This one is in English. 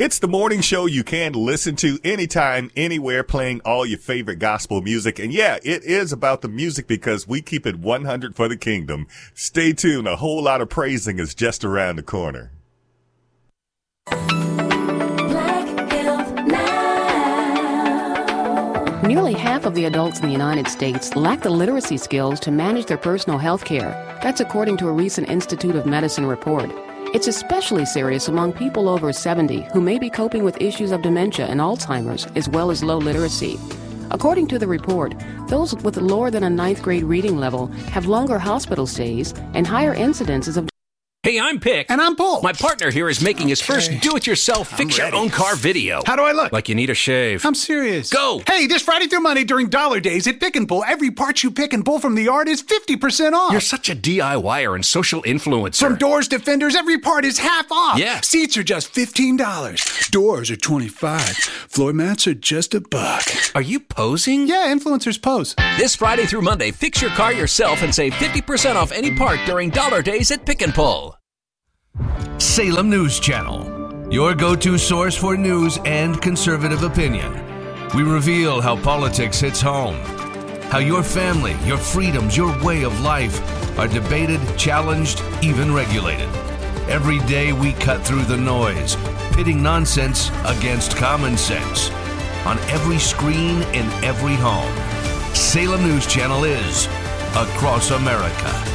It's the morning show you can listen to anytime, anywhere, playing all your favorite gospel music. And yeah, it is about the music because we keep it 100 for the kingdom. Stay tuned. A whole lot of praising is just around the corner. Nearly half of the adults in the United States lack the literacy skills to manage their personal health care. That's according to a recent Institute of Medicine report. It's especially serious among people over 70 who may be coping with issues of dementia and Alzheimer's, as well as low literacy. According to the report, those with lower than a 9th grade reading level have longer hospital stays and higher incidences of. Hey, I'm Pick. And I'm Paul. My partner here is making his first do-it-yourself fix-your-own-car video. How do I look? Like you need a shave. I'm serious. Go! Hey, this Friday through Monday during Dollar Days at Pick and Pull, every part you pick and pull from the yard is 50% off. You're such a DIYer and social influencer. From doors to fenders, every part is half off. Yeah. Seats are just $15. Doors are $25. Floor mats are just $1. Are you posing? Yeah, influencers pose. This Friday through Monday, fix your car yourself and save 50% off any part during Dollar Days at Pick and Pull. Salem News Channel, your go-to source for news and conservative opinion. We reveal how politics hits home, how your family, your freedoms, your way of life are debated, challenged, even regulated. Every day we cut through the noise, pitting nonsense against common sense. On every screen, in every home, Salem News Channel is across America.